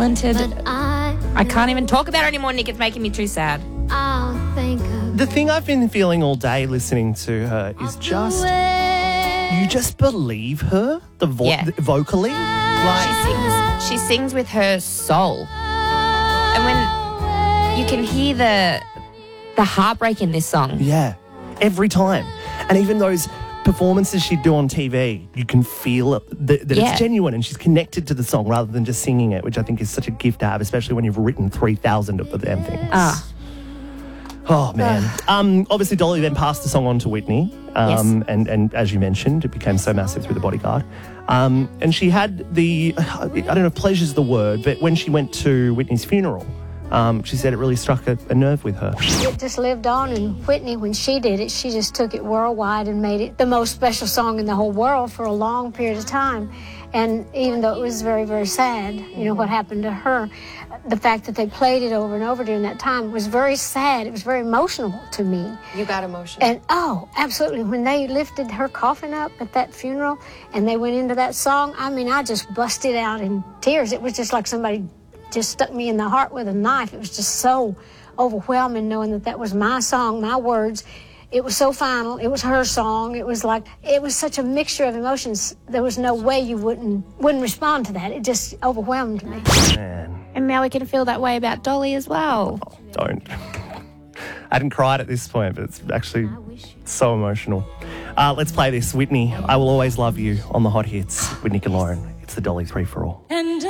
talented. I can't even talk about her anymore, Nick. It's making me too sad. The thing I've been feeling all day listening to her is just, you just believe her, vocally. Like, She sings with her soul. And when you can hear the heartbreak in this song. Yeah, every time. And even those performances she'd do on TV, you can feel that it's genuine and she's connected to the song rather than just singing it, which I think is such a gift to have, especially when you've written 3,000 of the damn things. Oh, man. Obviously, Dolly then passed the song on to Whitney. And as you mentioned, it became so massive through The Bodyguard. And she had I don't know if pleasure's the word, but when she went to Whitney's funeral, she said it really struck a nerve with her. It just lived on, and Whitney, when she did it, she just took it worldwide and made it the most special song in the whole world for a long period of time. And even though it was very, very sad, you know, what happened to her, the fact that they played it over and over during that time was very sad. It was very emotional to me. You got emotional? And, oh, absolutely. When they lifted her coffin up at that funeral and they went into that song, I mean, I just busted out in tears. It was just like somebody just stuck me in the heart with a knife. It was just so overwhelming knowing that was my song, my words. It was so final. It was her song. It was such a mixture of emotions. There was no way you wouldn't respond to that. It just overwhelmed me. Man. And now we can feel that way about Dolly as well. Oh, don't. I hadn't cried at this point, but it's actually so emotional. Let's play this. Whitney, I Will Always Love You on the Hot Hits with Nick and Lauren. It's the Dolly 3 for All. And